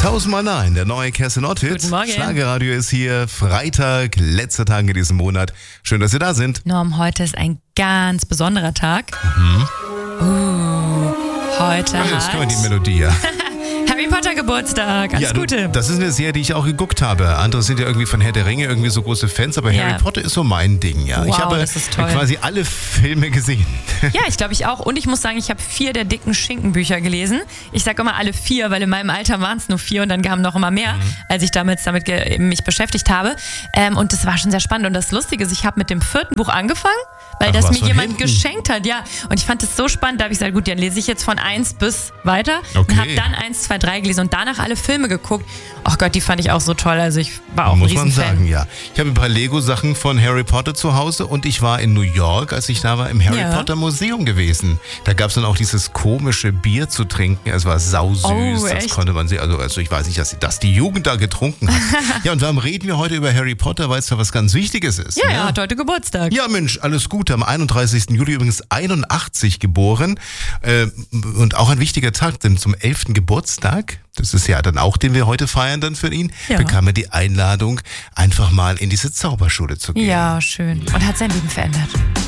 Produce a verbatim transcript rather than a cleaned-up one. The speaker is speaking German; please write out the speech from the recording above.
Tausendmal nein, der neue Kerstin Ott Hit. Guten Morgen. Schlagerradio ist hier, Freitag, letzter Tag in diesem Monat. Schön, dass ihr da sind. Norm, heute ist ein ganz besonderer Tag. Mhm. Uh, heute Ja, jetzt hat können wir die Melodie, ja. Harry Potter Geburtstag. Alles ja, du, Gute. Das ist eine Serie, die ich auch geguckt habe. Andere sind ja irgendwie von Herr der Ringe irgendwie so große Fans, aber Ja. Harry Potter ist so mein Ding, ja. Wow, ich habe das ist toll. quasi alle Filme gesehen. Ja, ich glaube ich auch. Und ich muss sagen, ich habe vier der dicken Schinkenbücher gelesen. Ich sage immer alle vier, weil in meinem Alter waren es nur vier und dann kamen noch immer mehr, mhm. als ich damals damit ge- mich beschäftigt habe. Ähm, und das war schon sehr spannend. Und das Lustige ist, ich habe mit dem vierten Buch angefangen, weil Ach, das was mir von jemand hinten? geschenkt hat. Ja, und ich fand das so spannend. Da habe ich gesagt, gut, dann lese ich jetzt von eins bis weiter. Okay. Und habe dann eins, zwei, drei gelesen und danach alle Filme geguckt. Ach Gott, die fand ich auch so toll. Also ich war auch ein Muss man Riesenfan. sagen, ja. Ich habe ein paar Lego-Sachen von Harry Potter zu Hause und ich war in New York, als ich da war, im Harry Ja. Potter Museum gewesen. Da gab es dann auch dieses komische Bier zu trinken. Es war sausüß. Oh, das echt? konnte man sehen. Also, also ich weiß nicht, dass das die Jugend da getrunken hat. Ja, und warum reden wir heute über Harry Potter? Weil es da was ganz Wichtiges ist. Ja, ne? er hat heute Geburtstag. Ja, Mensch, alles Gute. Am einunddreißigsten Juli übrigens einundachtzig geboren. Äh, und auch ein wichtiger Tag, denn zum elften Geburtstag, das ist ja dann auch, den wir heute feiern dann für ihn, Ja. bekam er die Einladung, einfach mal in diese Zauberschule zu gehen. Ja, schön. Und hat sein Leben verändert.